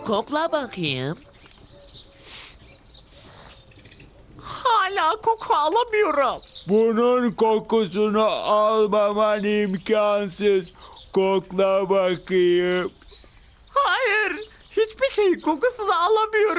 kokla bakayım. Hala koku alamıyorum. Bunun kokusunu almaman imkansız. Kokla bakayım. Hayır, hiçbir şeyin kokusunu alamıyorum.